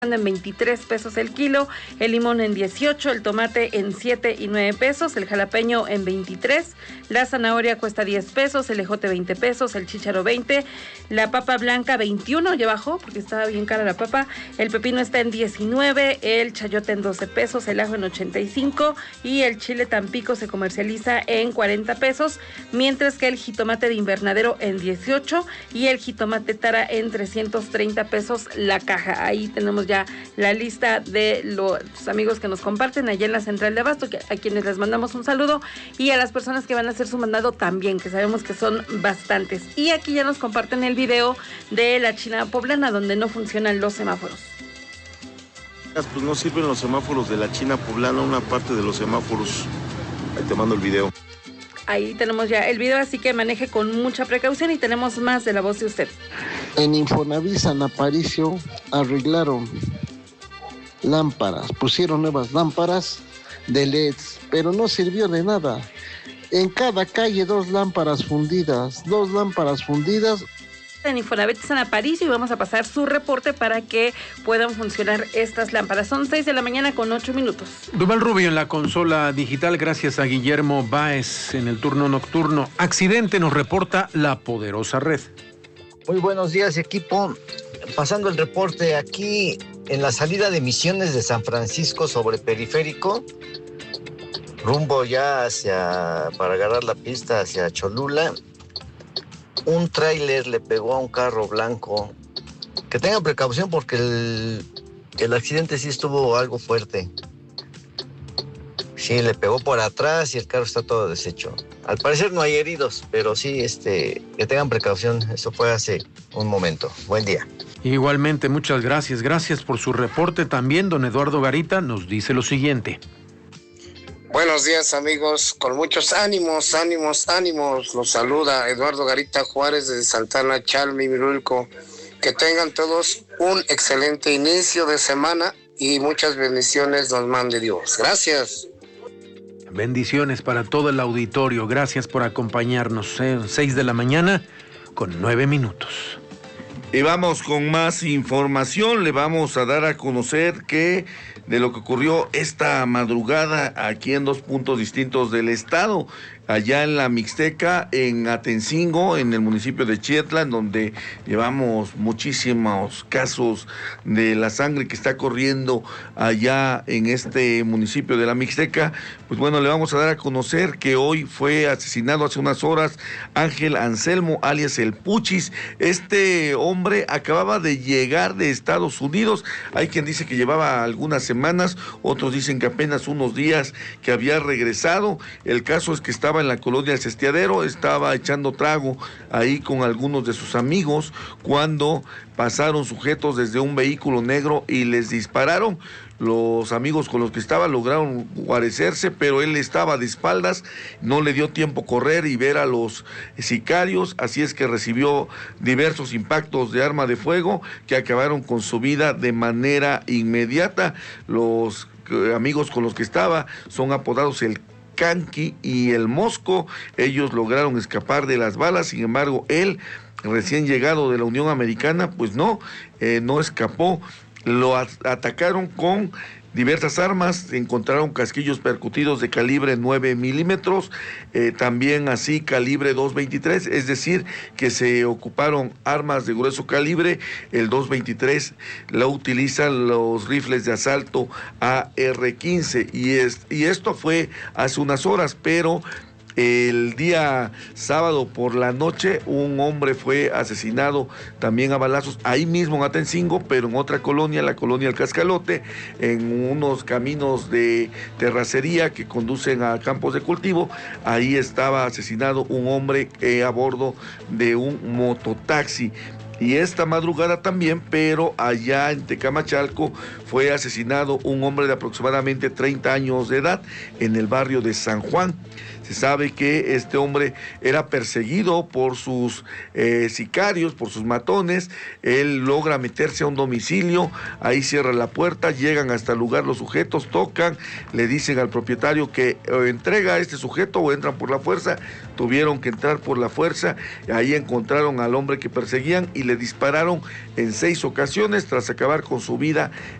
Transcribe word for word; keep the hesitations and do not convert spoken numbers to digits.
en veintitrés pesos el kilo, el limón en dieciocho, el tomate en siete y nueve pesos, el jalapeño en veintitrés, la zanahoria cuesta diez pesos, el ejote veinte pesos, el chícharo veinte, la papa blanca veintiuno, ya bajó porque estaba bien cara la papa, el pepino está en diecinueve, el chayote en doce pesos, el ajo en ochenta y cinco y el chile Tampico se comercializa en cuarenta pesos, mientras que el jitomate de invernadero en dieciocho y el jitomate tara en trescientos treinta pesos la caja. Ahí tenemos ya la lista de los amigos que nos comparten allá en la central de abasto, a quienes les mandamos un saludo, y a las personas que van a hacer su mandado también, que sabemos que son bastantes. Y aquí ya nos comparten el video de la China Poblana, donde no funcionan los semáforos. Pues no sirven los semáforos de la China Poblana, una parte de los semáforos. Ahí te mando el video. Ahí tenemos ya el video, así que maneje con mucha precaución y tenemos más de la voz de usted. En Infonavit San Aparicio arreglaron lámparas, pusieron nuevas lámparas de L E Ds, pero no sirvió de nada. En cada calle dos lámparas fundidas, dos lámparas fundidas. En Infonavit San Aparicio y vamos a pasar su reporte para que puedan funcionar estas lámparas. Son seis de la mañana con ocho minutos. Duval Rubio en la consola digital, gracias a Guillermo Báez en el turno nocturno. Accidente nos reporta La Poderosa Red. Muy buenos días, equipo. Pasando el reporte aquí en la salida de Misiones de San Francisco sobre Periférico, rumbo ya hacia, para agarrar la pista hacia Cholula, un tráiler le pegó a un carro blanco. Que tengan precaución porque el, el accidente sí estuvo algo fuerte. Sí, le pegó por atrás y el carro está todo deshecho. Al parecer no hay heridos, pero sí, este, que tengan precaución. Eso fue hace un momento. Buen día. Igualmente, muchas gracias. Gracias por su reporte. También don Eduardo Garita nos dice lo siguiente. Buenos días, amigos, con muchos ánimos, ánimos, ánimos. Los saluda Eduardo Garita Juárez de Santana, Chalmi, Mirulco. Que tengan todos un excelente inicio de semana y muchas bendiciones nos mande Dios. Gracias. Bendiciones para todo el auditorio. Gracias por acompañarnos. Eh, seis de la mañana con nueve minutos. Y vamos con más información. Le vamos a dar a conocer que de lo que ocurrió esta madrugada aquí en dos puntos distintos del estado, allá en la Mixteca, en Atencingo, en el municipio de Chietla, en donde llevamos muchísimos casos de la sangre que está corriendo allá en este municipio de la Mixteca. Pues bueno, le vamos a dar a conocer que hoy fue asesinado hace unas horas Ángel Anselmo, alias El Puchis. Este hombre acababa de llegar de Estados Unidos. Hay quien dice que llevaba algunas semanas, otros dicen que apenas unos días que había regresado. El caso es que estaba en la colonia El Cestiadero, estaba echando trago ahí con algunos de sus amigos cuando pasaron sujetos desde un vehículo negro y les dispararon. Los amigos con los que estaba lograron guarecerse, pero él estaba de espaldas, no le dio tiempo correr y ver a los sicarios, así es que recibió diversos impactos de arma de fuego que acabaron con su vida de manera inmediata. Los amigos con los que estaba son apodados el Canqui y el Mosco. Ellos lograron escapar de las balas, sin embargo, él, recién llegado de la Unión Americana, pues no, eh, no escapó. Lo at- atacaron con diversas armas, encontraron casquillos percutidos de calibre nueve milímetros, eh, también así calibre dos veintitrés, es decir, que se ocuparon armas de grueso calibre. El dos veintitrés la utilizan los rifles de asalto A R quince y, es, y esto fue hace unas horas, pero el día sábado por la noche un hombre fue asesinado también a balazos ahí mismo en Atencingo, pero en otra colonia, la colonia El Cascalote, en unos caminos de terracería que conducen a campos de cultivo. Ahí estaba asesinado un hombre eh, a bordo de un mototaxi. Y esta madrugada también, pero allá en Tecamachalco, fue asesinado un hombre de aproximadamente treinta años de edad en el barrio de San Juan. Se Se sabe que este hombre era perseguido por sus eh, sicarios, por sus matones. Él logra meterse a un domicilio, ahí cierra la puerta, llegan hasta el lugar los sujetos, tocan, le dicen al propietario que o entrega a este sujeto o entran por la fuerza. Tuvieron que entrar por la fuerza, ahí encontraron al hombre que perseguían y le dispararon en seis ocasiones. Tras acabar con su vida,